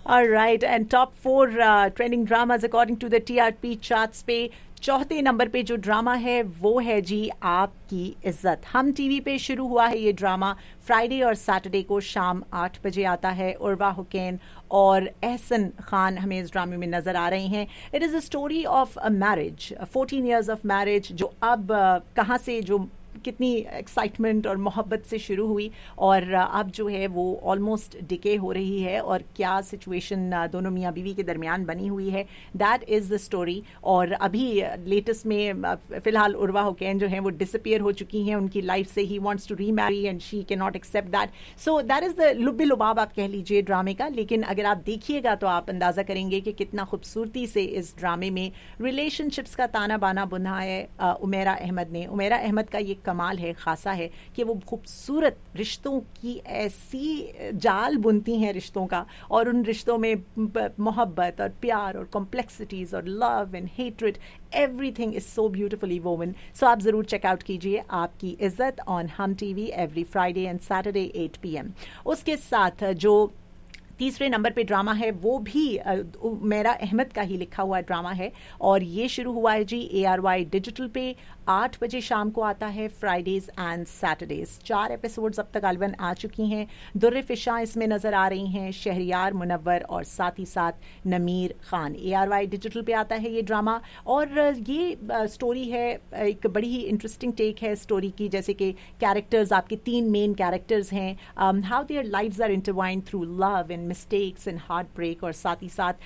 Alright, and top 4 trending dramas according to the TRP charts पे चौथे number पे जो ड्रामा है वो है जी आपकी इज्जत। हम टीवी पे शुरू हुआ है ये ड्रामा। फ्राइडे और सैटरडे को शाम 8 बजे आता है। उर्वा हुसैन और एहसन खान हमें इस ड्रामे में नजर आ रहे हैं। It is a story of a marriage, 14 years of marriage, जो अब कहाँ से जो कितनी एक्साइटमेंट और मोहब्बत से शुरू हुई और अब जो है वो ऑलमोस्ट डिके हो रही है, और क्या सिचुएशन दोनों मियाँ बीवी के दरमियान बनी हुई है, दैट इज़ द स्टोरी। और अभी लेटेस्ट में फ़िलहाल उर्वा हुसैन जो हैं वो डिसअपियर हो चुकी हैं उनकी लाइफ से। ही वांट्स टू री Mary and she can not accept that. So that is the लुब्बे लुबाब आप कह लीजिए ड्रामे का। लेकिन अगर आप देखिएगा तो आप अंदाज़ा करेंगे कि कितना खूबसूरती से इस ड्रामे में रिलेशनशिप्स का ताना बाना बुना है उमेरा अहमद ने। उमेरा अहमद का ये कमाल है, खासा है कि वो खूबसूरत रिश्तों की ऐसी जाल बुनती हैं रिश्तों का, और उन रिश्तों में मोहब्बत और प्यार और कॉम्प्लेक्सिटीज और love and hatred, everything is so beautifully woven. सो आप जरूर चेकआउट कीजिए आपकी इज्जत ऑन हम TV every Friday and Saturday 8 PM। उसके साथ जो तीसरे नंबर पे ड्रामा है वो भी उमेरा अहमद का ही लिखा हुआ ड्रामा है, और ये शुरू हुआ है जी ARY डिजिटल पे। 8 बजे शाम को आता है, फ्राइडेज एंड सैटरडेज। 4 एपिसोड्स अब तक गालिबन आ चुकी हैं। दुर्र फिशा इसमें नजर आ रही हैं, शहरियार मुनव्वर और साथ ही साथ नमीर खान। ARY डिजिटल पे आता है ये ड्रामा, और ये स्टोरी है, एक बड़ी ही इंटरेस्टिंग टेक है स्टोरी की। जैसे कि कैरेक्टर्स, आपके 3 मेन कैरेक्टर्स हैं, how their lives are intertwined through love and mistakes and heart break, और साथ ही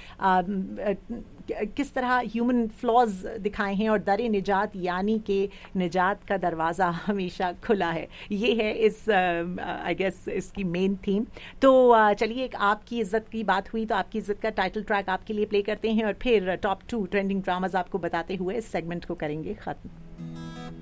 साथ किस तरह ह्यूमन फ्लॉज दिखाए हैं, और दर निजात यानी कि निजात का दरवाज़ा हमेशा खुला है। ये है इस आई गेस इसकी मेन थीम। तो चलिए, एक आपकी इज्जत की बात हुई तो आपकी इज्जत का टाइटल ट्रैक आपके लिए प्ले करते हैं, और फिर टॉप 2 ट्रेंडिंग ड्रामाज आपको बताते हुए इस सेगमेंट को करेंगे ख़त्म।